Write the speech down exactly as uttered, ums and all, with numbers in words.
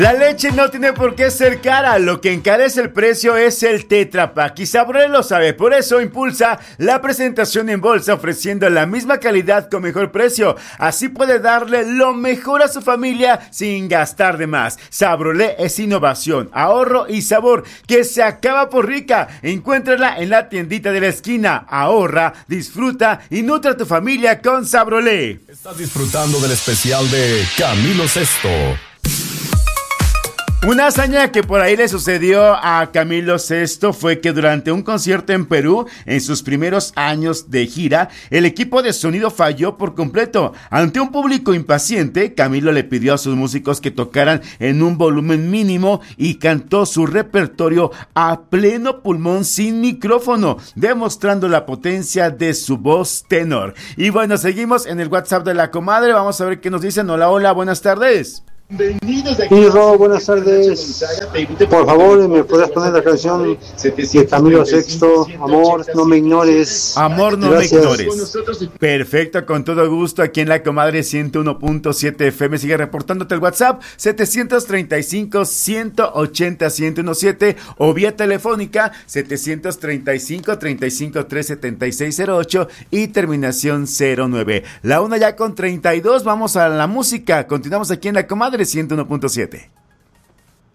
La leche no tiene por qué ser cara, lo que encarece el precio es el Tetra Pak y Sabrole lo sabe, por eso impulsa la presentación en bolsa ofreciendo la misma calidad con mejor precio, así puede darle lo mejor a su familia sin gastar de más. Sabrole es innovación, ahorro y sabor que se acaba por rica. Encuéntrala en la tiendita de la esquina, ahorra, disfruta y nutre a tu familia con Sabrole. Estás disfrutando del especial de Camilo Sesto. Una hazaña que por ahí le sucedió a Camilo Sesto fue que durante un concierto en Perú, en sus primeros años de gira, el equipo de sonido falló por completo. Ante un público impaciente, Camilo le pidió a sus músicos que tocaran en un volumen mínimo y cantó su repertorio a pleno pulmón sin micrófono, demostrando la potencia de su voz tenor. Y bueno, seguimos en el WhatsApp de la comadre, vamos a ver qué nos dicen. Hola, hola, buenas tardes. Hijo, buenas tardes. Por favor, ¿me puedes poner la canción de Camilo Sesto? Amor, no me ignores. Amor, no Gracias. me ignores. Perfecto, con todo gusto. Aquí en la comadre ciento uno punto siete F M. Sigue reportándote el WhatsApp setecientos treinta y cinco, ciento ochenta, ciento diecisiete o vía telefónica setecientos treinta y cinco, treinta y cinco, tres setenta y seis cero ocho y terminación cero nueve. La una ya con treinta y dos. Vamos a la música. Continuamos aquí en la comadre ciento uno punto siete.